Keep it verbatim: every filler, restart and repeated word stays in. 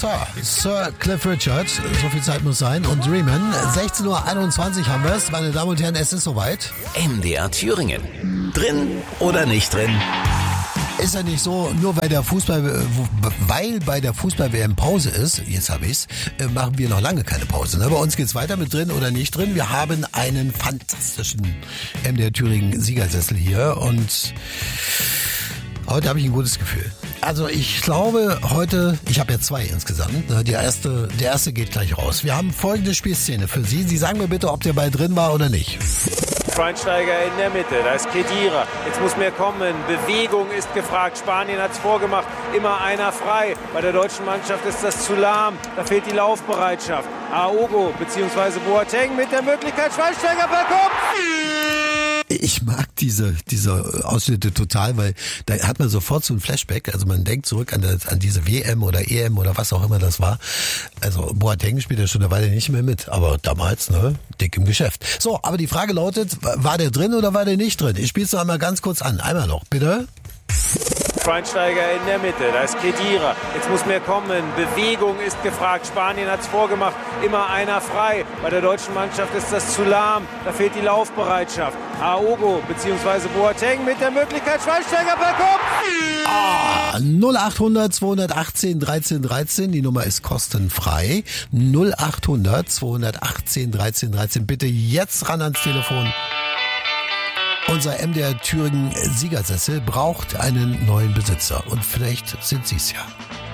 So, Sir Cliff Richard, so viel Zeit muss sein, und Dreamin'. sechzehn Uhr einundzwanzig haben wir es. Meine Damen und Herren, es ist soweit. M D R Thüringen. Drin oder nicht drin? Ist ja nicht so, nur weil der Fußball, weil bei der Fußball-W M Pause ist, jetzt habe ich's, machen wir noch lange keine Pause. Ne? Bei uns geht's weiter mit drin oder nicht drin. Wir haben einen fantastischen M D R Thüringen Siegersessel hier und heute habe ich ein gutes Gefühl. Also ich glaube heute, ich habe ja zwei insgesamt. Die erste, der erste geht gleich raus. Wir haben folgende Spielszene für Sie. Sie sagen mir bitte, ob der Ball drin war oder nicht. Schweinsteiger in der Mitte, da ist Khedira. Jetzt muss mehr kommen. Bewegung ist gefragt. Spanien hat es vorgemacht. Immer einer frei. Bei der deutschen Mannschaft ist das zu lahm. Da fehlt die Laufbereitschaft. Aogo bzw. Boateng mit der Möglichkeit. Schweinsteiger per Kopf. Ich mag diese, diese Ausschnitte total, weil da hat man sofort so ein Flashback. Also man denkt zurück an, das, an diese W M oder E M oder was auch immer das war. Also Boateng spielt ja schon eine Weile nicht mehr mit, aber damals, ne, dick im Geschäft. So, aber die Frage lautet, war der drin oder war der nicht drin? Ich spiele es noch einmal ganz kurz an. Einmal noch, bitte. Schweinsteiger in der Mitte, da ist Khedira. Jetzt muss mehr kommen. Bewegung ist gefragt. Spanien hat es vorgemacht. Immer einer frei. Bei der deutschen Mannschaft ist das zu lahm. Da fehlt die Laufbereitschaft. Aogo bzw. Boateng mit der Möglichkeit. Schweinsteiger per Kopf. Ah, null achthundert zweihundertachtzehn dreizehn dreizehn, die Nummer ist kostenfrei. null achthundert zweihundertachtzehn dreizehn dreizehn. Bitte jetzt ran ans Telefon. Unser M D R Thüringen Siegersessel braucht einen neuen Besitzer. Und vielleicht sind Sie es ja.